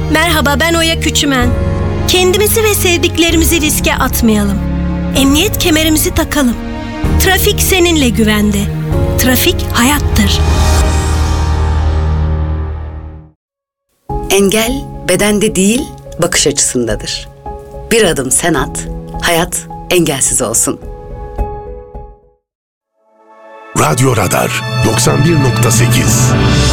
Merhaba, ben Oya Küçümen. Kendimizi ve sevdiklerimizi riske atmayalım. Emniyet kemerimizi takalım. Trafik seninle güvende. Trafik hayattır. Engel bedende değil, bakış açısındadır. Bir adım sen at, hayat engelsiz olsun. Radyo Radar 91.8